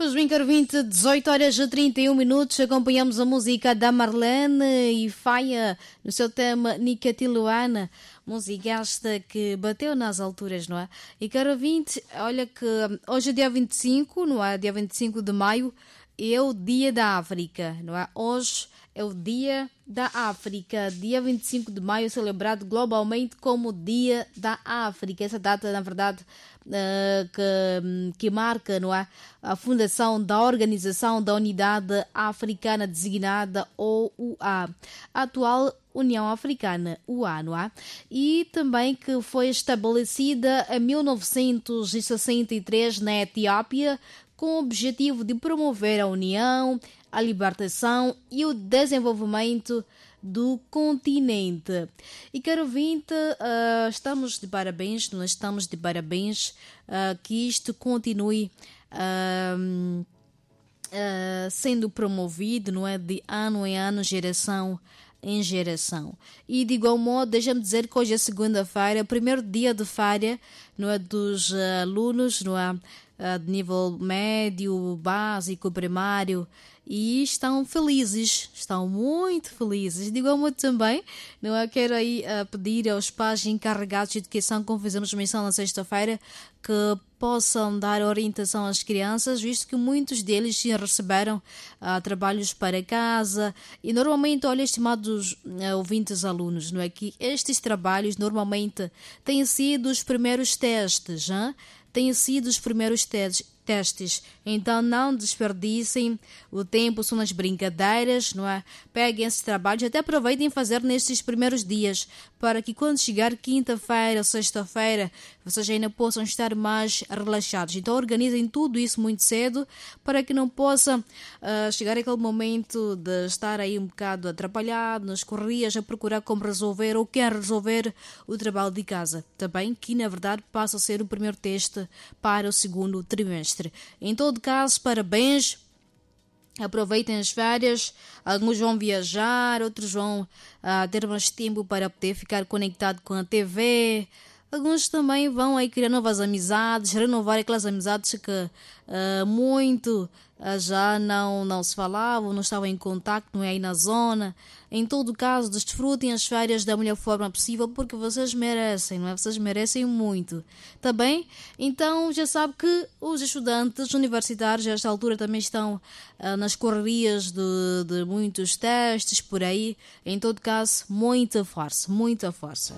Pois bem, caro 20, 18 horas e 31 minutos, acompanhamos a música da Marlene e Faia no seu tema Nicatiluana, música esta que bateu nas alturas, não é? E caro 20, olha que hoje é dia 25, não é? Dia 25 de maio, é o dia da África, não é? Hoje é o dia da África, dia 25 de maio, celebrado globalmente como Dia da África. Essa data, na verdade, que marca, não é, a fundação da Organização da Unidade Africana designada OUA, a atual União Africana, UA, não é? E também que foi estabelecida em 1963 na Etiópia, com o objetivo de promover a união, a libertação e o desenvolvimento do continente. E caro ouvinte, estamos de parabéns, nós estamos de parabéns que isto continue sendo promovido, não é, de ano em ano, geração em geração. E de igual modo, deixa-me dizer que hoje é segunda-feira, primeiro dia de feira, não é, dos alunos, não é, de nível médio, básico, primário, e estão felizes, estão muito felizes. De igual modo também, não é, quero aí pedir aos pais encarregados de educação, como fizemos menção na sexta-feira, que possam dar orientação às crianças, visto que muitos deles receberam trabalhos para casa e normalmente, olha, estimados ouvintes alunos, não é, que estes trabalhos normalmente têm sido os primeiros testes, hein? Têm sido os primeiros testes, então não desperdicem o tempo, são nas brincadeiras, não é? Peguem esses trabalhos, até aproveitem fazer nestes primeiros dias, para que quando chegar quinta-feira ou sexta-feira, vocês ainda possam estar mais relaxados. Então organizem tudo isso muito cedo, para que não possa chegar aquele momento de estar aí um bocado atrapalhado, nas correrias, a procurar como resolver ou quer resolver o trabalho de casa. Também que, na verdade, passa a ser o primeiro teste para o segundo trimestre. Em todo caso, parabéns, aproveitem as férias, alguns vão viajar, outros vão ter mais tempo para poder ficar conectado com a TV, alguns também vão aí criar novas amizades, renovar aquelas amizades que muito já não se falavam, não estavam em contacto, não é, aí na zona. Em todo caso, desfrutem as férias da melhor forma possível, porque vocês merecem, não é? Vocês merecem muito. Tá bem? Então, já sabe que os estudantes universitários, a esta altura, também estão nas correrias de muitos testes por aí. Em todo caso, muita força, muita força.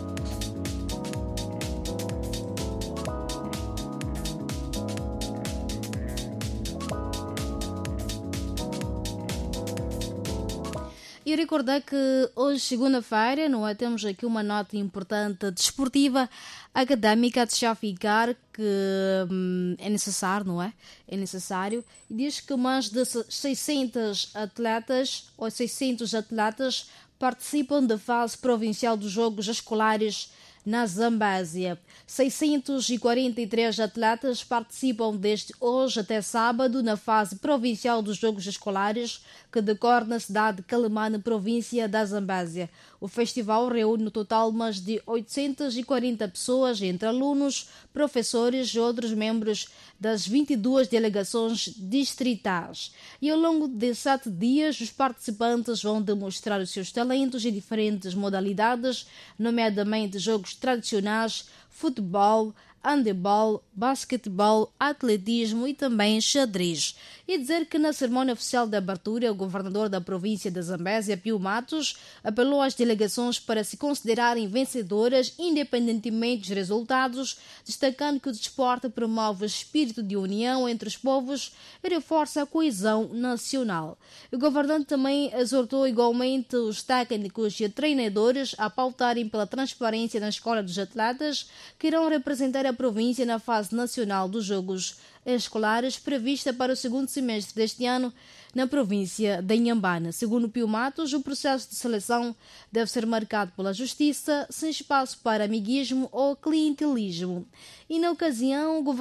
E recordar que hoje, segunda-feira, não é, temos aqui uma nota importante desportiva, académica, de já ficar que é necessário, não é? É necessário. E diz que mais de 600 atletas participam da fase provincial dos Jogos Escolares na Zambésia. 643 atletas participam desde hoje até sábado na fase provincial dos Jogos Escolares que decorre na cidade de Quelimane, província da Zambésia. O festival reúne no total mais de 840 pessoas, entre alunos, professores e outros membros das 22 delegações distritais. E ao longo de 7 dias, os participantes vão demonstrar os seus talentos em diferentes modalidades, nomeadamente jogos tradicionais, futebol, handebol, basquetebol, atletismo e também xadrez. E dizer que na cerimónia oficial de abertura, o governador da província da Zambésia, Pio Matos, apelou às delegações para se considerarem vencedoras independentemente dos resultados, destacando que o desporto promove o espírito de união entre os povos e reforça a coesão nacional. O governante também exortou igualmente os técnicos e treinadores a pautarem pela transparência na escola dos atletas que irão representar a província na fase nacional dos Jogos Escolares prevista para o segundo semestre deste ano na província de Inhambane. Segundo Pio Matos, o processo de seleção deve ser marcado pela justiça, sem espaço para amiguismo ou clientelismo. E na ocasião, o